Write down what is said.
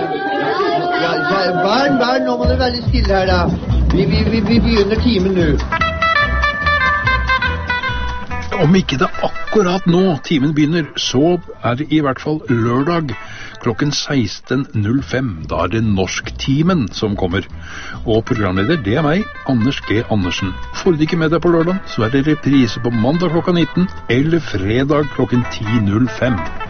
Barn, nå må dere være litt stille her da. Vi begynner timen nå. Om ikke det akkurat nå timen begynner, så det i hvert fall lørdag klokken 16.05. Da det Norsktimen som kommer. Og programleder, det meg, Anders G. Andersen. Får du ikke med deg på lørdag, så det reprise på mandag klokka 19 eller fredag klokken 10.05.